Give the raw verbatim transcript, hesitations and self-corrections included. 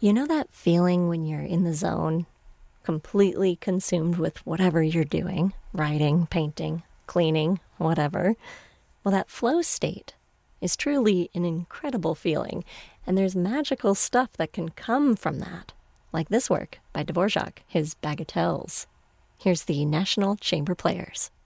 You know that feeling when you're in the zone, completely consumed with whatever you're doing, writing, painting, cleaning, whatever? Well, that flow state is truly an incredible feeling, and there's magical stuff that can come from that, like this work by Dvorak, his Bagatelles. Here's the National Chamber Players.